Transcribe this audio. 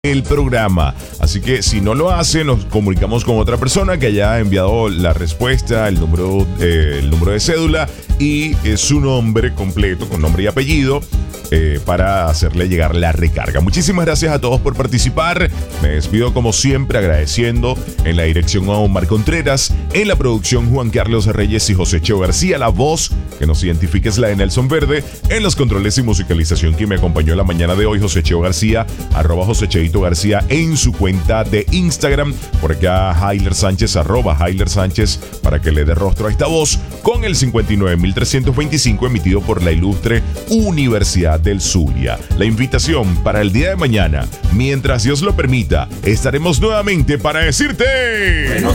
el programa. Así que si no lo hace, nos comunicamos con otra persona que haya enviado la respuesta, el número de cédula y su nombre completo, con nombre y apellido, para hacerle llegar la recarga. Muchísimas gracias a todos por participar. Me despido como siempre agradeciendo en la dirección a Omar Contreras, en la producción Juan Carlos Reyes y José Cheo García, la voz que nos identifica es la de Nelson Verde, en los controles y musicalización que me acompañó en la mañana de hoy José Cheo García, @Josecheito García en su cuenta de Instagram. Por acá Hailer Sánchez, @Hailer Sánchez, para que le dé rostro a esta voz, con el 59325 emitido por la ilustre Universidad del Zulia. La invitación para el día de mañana, mientras Dios lo permita, estaremos nuevamente para decirte...